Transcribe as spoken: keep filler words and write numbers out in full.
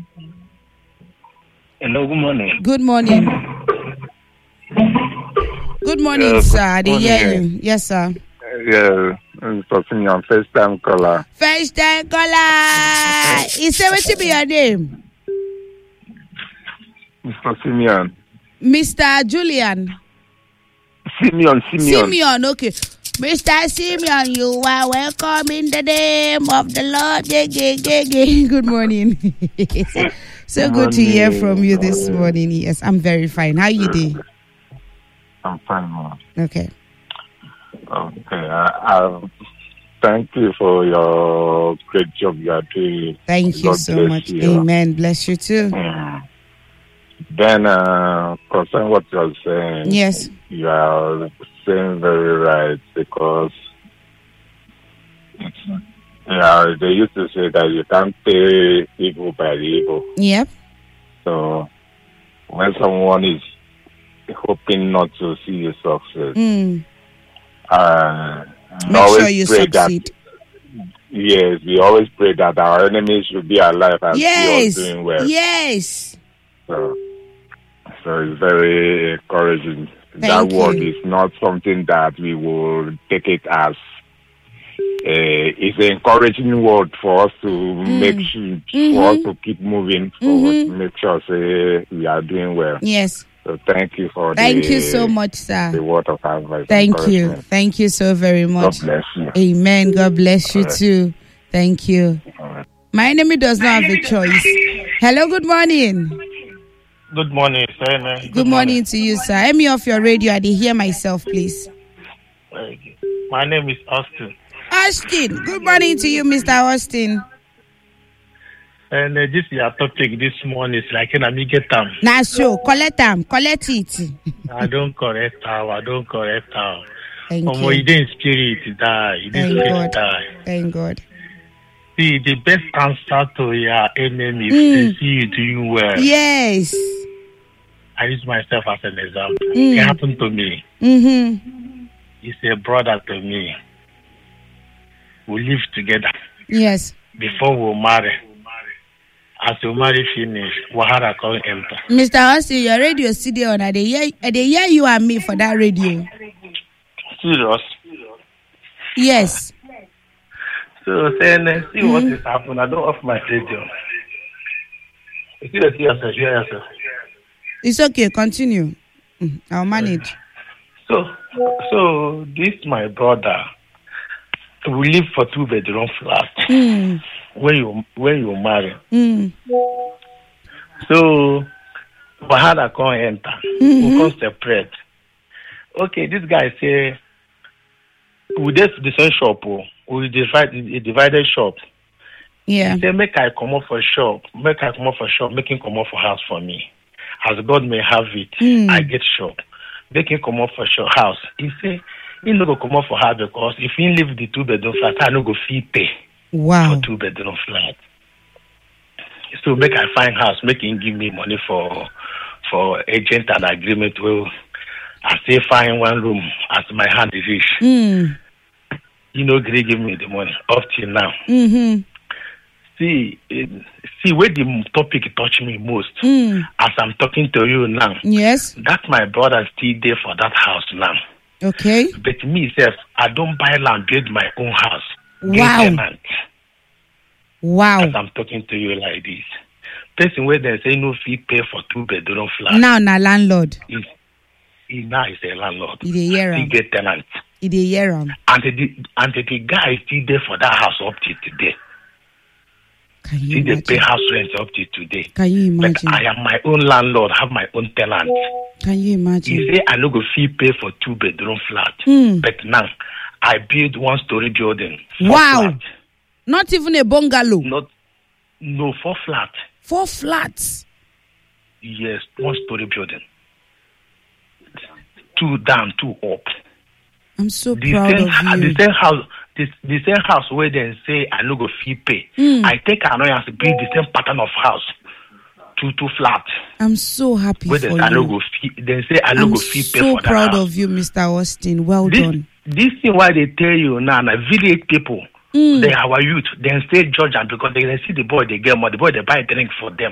Hello, good morning. Good morning. Good morning, uh, sir. I did hear you. Yes, sir. Uh, yeah, I'm talking on first time caller. First time caller. Is that what to be your name? Mister Simeon. Mister Julian. Simeon, Simeon. Simeon, okay. Mister Simeon, you are welcome in the name of the Lord. Yeah, yeah, yeah, yeah. Good morning. So good, good to hear from you this morning. Yes, I'm very fine. How you doing? I'm fine, ma'am. Okay. Okay. I, I, thank you for your great job you are doing. Thank you God so much. You. Amen. Bless you too. Mm. Then, uh, concerning what you are saying, yes, you are saying very right because yeah, they used to say that you can't pay evil by evil. Yep. So when someone is hoping not to see you succeed, mm. uh, make sure you succeed. That, yes, we always pray that our enemies should be alive and yes. see us doing well. Yes. So, so it's very encouraging. Thank that you. word is not something that we will take it as uh, it's an encouraging word for us to mm. make sure, mm-hmm. for us to keep moving forward, mm-hmm. to make sure say we are doing well. Yes. So thank you for thank the, you so much, sir. The word of advice. Thank you. Thank you so very much. God bless you. Amen. God bless you right. too. Thank you. Right. My enemy does not have a choice. Hello, good morning. Good morning, sir. Good, good morning. morning to you, sir. Let me off your radio. I did hear myself, please. My name is Austin. Austin. Good morning to you, Mister Austin. And uh, this your topic this morning is like in a get them. Nah, sure. Collect them. Collect it. I don't correct how. I don't correct how. Thank um, you. You didn't spirit die. You didn't Thank God. die. Thank God. See, the best answer to your enemy is mm. to see you doing well. Yes. I use myself as an example. Mm. It happened to me. Mm-hmm. He's a brother to me. We live together. Yes. Before we marry. As we marry finish, Wahara call enter. Mister Austin, your radio is still on. They hear, they hear you and me for that radio. Serious? Yes. So saying, see mm-hmm. what is happening. I don't off my radio. You see the yourself, hear yourself. It's okay. Continue. I'll manage. So, so this my brother. We live for two bedroom flat. Mm. When you when you marry. Mm. So Bahada can't enter. Mm-hmm. We can't separate. Okay, this guy say we just the same shop. We divide a divided shop. Yeah. He say make I come up for shop, make I come up for shop, make him come up for house for me. As God may have it, mm. I get shop. Make him come up for shop house. He say he no go come up for her because if he leave the two bedroom flat, I no go fee pay. Wow. For two bedroom flat. So make I find house, make him give me money for for agent and agreement. Well, I say find one room as my hand is reach. Mm. You know, Greg give me the money up till now. Mm-hmm. See, see where the topic touch me most. Mm. As I'm talking to you now. Yes. That's my brother still there for that house now. Okay. But me, self, I don't buy land, build my own house. Wow. Land. Wow. As I'm talking to you like this. Person where they say no fee pay for two bedroom flat. Now, na landlord. Is he now is a landlord. He dey hear He am. get tenant. He dey hear am. And the and the guy is still there for that house up till today. Can you See, they imagine? pay house rent up till today. Can you imagine? But I am my own landlord, have my own tenant. Can you imagine? He say I no go fee pay for two bedroom flat. Mm. But now I build one story building. Wow. Flat. Not even a bungalow. Not no four flat. Four flats. Yes, one story building. Two down, two up. I'm so The proud same, of you. the same house, the, the same house where they say I no go fee pay. Mm. I take annoyance to build the same pattern of house. Two two flat. I'm so happy Where for they, I no you. go fee, they say I no I'm go fee pay so for that proud house. of you, Mister Austin. Well This, done. this thing why they tell you now, na village people, Mm. they our youth, they stay judge and because they, they see the boy they get money, the boy they buy drink for them.